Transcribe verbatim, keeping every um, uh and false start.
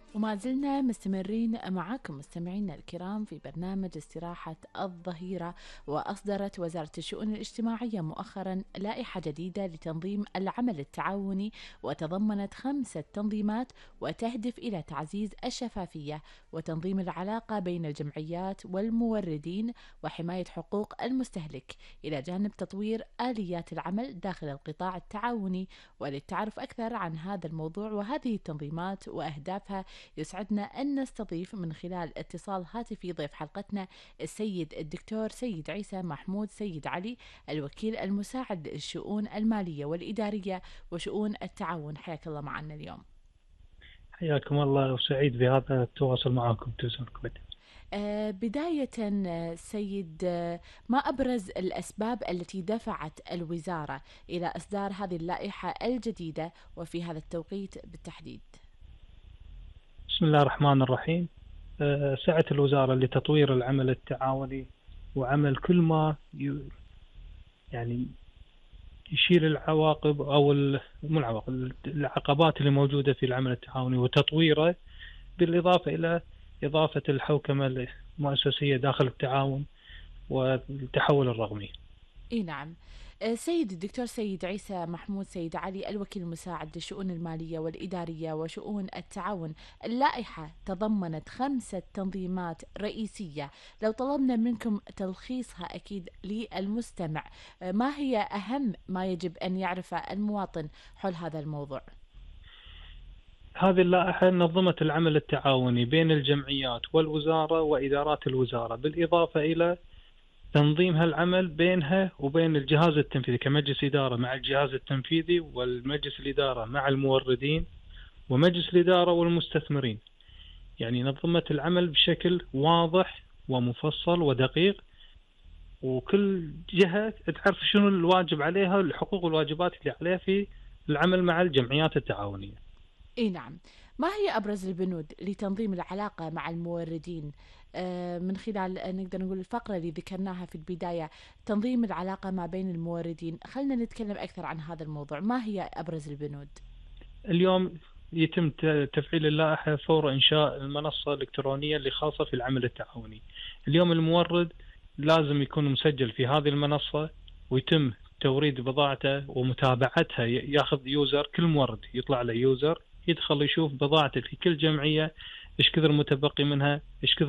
وما زلنا مستمرين معكم مستمعينا الكرام في برنامج استراحة الظهيرة. وأصدرت وزارة الشؤون الاجتماعية مؤخرا لائحة جديدة لتنظيم العمل التعاوني، وتضمنت خمسة تنظيمات وتهدف إلى تعزيز الشفافية وتنظيم العلاقة بين الجمعيات والموردين وحماية حقوق المستهلك، إلى جانب تطوير آليات العمل داخل القطاع التعاوني. وللتعرف أكثر عن هذا الموضوع وهذه التنظيمات وأهدافها، يسعدنا أن نستضيف من خلال اتصال هاتفي ضيف حلقتنا السيد الدكتور سيد عيسى محمود سيد علي، الوكيل المساعد للشؤون المالية والإدارية وشؤون التعاون. حياك الله معنا اليوم. حياكم الله وسعيد بهذا التواصل معكم. تسعدكم. آه بداية آه، سيد، آه ما أبرز الأسباب التي دفعت الوزارة إلى إصدار هذه اللائحة الجديدة وفي هذا التوقيت بالتحديد؟ بسم الله الرحمن الرحيم. أه، سعت الوزارة لتطوير العمل التعاوني وعمل كل ما ي- يعني يشيل العواقب أو ال- مو العواقب، العقبات اللي موجودة في العمل التعاوني وتطويره، بالإضافة إلى إضافة الحوكمة المؤسسية داخل التعاون والتحول الرقمي. اي نعم. آه، سيد الدكتور سيد عيسى محمود سيد علي، الوكيل المساعد للشؤون المالية والإدارية وشؤون التعاون، اللائحة تضمنت خمسة تنظيمات رئيسية. لو طلبنا منكم تلخيصها أكيد للمستمع، آه، ما هي أهم ما يجب أن يعرف المواطن حول هذا الموضوع؟ هذه اللائحة نظمت العمل التعاوني بين الجمعيات والوزارة وإدارات الوزارة، بالإضافة إلى تنظيم هالعمل بينها وبين الجهاز التنفيذي كمجلس إدارة مع الجهاز التنفيذي، والمجلس الإدارة مع الموردين، ومجلس الإدارة والمستثمرين. يعني نظمت العمل بشكل واضح ومفصل ودقيق، وكل جهة تعرف شنو الواجب عليها، الحقوق والواجبات اللي عليها في العمل مع الجمعيات التعاونية. اي نعم. ما هي أبرز البنود لتنظيم العلاقة مع الموردين؟ آه، من خلال آه، نقدر نقول الفقرة اللي ذكرناها في البداية، تنظيم العلاقة ما بين الموردين، خلنا نتكلم أكثر عن هذا الموضوع. ما هي أبرز البنود؟ اليوم يتم ت- تفعيل اللائحة فور إنشاء المنصة الإلكترونية اللي خاصة في العمل التعاوني. اليوم المورد لازم يكون مسجل في هذه المنصة، ويتم توريد بضاعته ومتابعتها. ي- ياخذ يوزر، كل مورد يطلع له يوزر يدخل يشوف بضاعته في كل جمعية، ايش كثر متبقي منها، ايش كثر